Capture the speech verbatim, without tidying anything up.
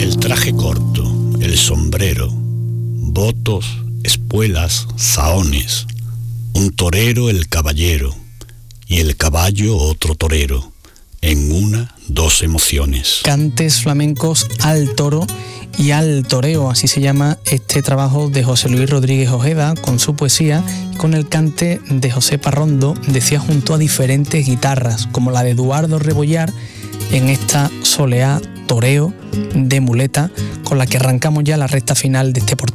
El traje corto, el sombrero, botos, espuelas, zahones, un torero el caballero y el caballo otro torero, en una, dos emociones. Cantes flamencos al toro y al toreo, así se llama este trabajo de José Luis Rodríguez Ojeda, con su poesía y con el cante de José Parrondo, decía, junto a diferentes guitarras, como la de Eduardo Rebollar, en esta soleá toreo de muleta, con la que arrancamos ya la recta final de este portal.